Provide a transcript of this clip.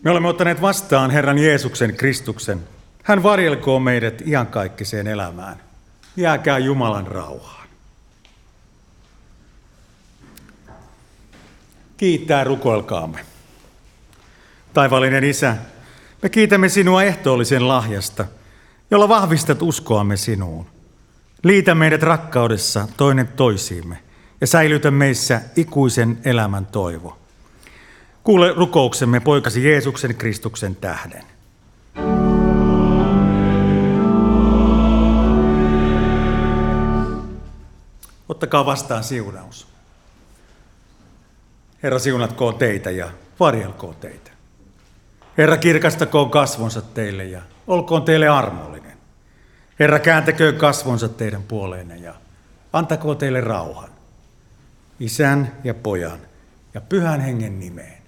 Me olemme ottaneet vastaan Herran Jeesuksen Kristuksen. Hän varjelkoon meidät iankaikkiseen elämään. Jääkää Jumalan rauhaan. Kiittää rukoilkaamme. Taivaallinen Isä, me kiitämme sinua ehtoollisen lahjasta, jolla vahvistat uskoamme sinuun. Liitä meidät rakkaudessa toinen toisiimme ja säilytä meissä ikuisen elämän toivo. Kuule rukouksemme poikasi Jeesuksen Kristuksen tähden. Ottakaa vastaan siunaus. Herra, siunatkoon teitä ja varjelkoon teitä. Herra, kirkastakoon kasvonsa teille ja olkoon teille armollinen. Herra, kääntäköön kasvonsa teidän puoleenne ja antakoon teille rauhan. Isän ja Pojan ja Pyhän Hengen nimeen.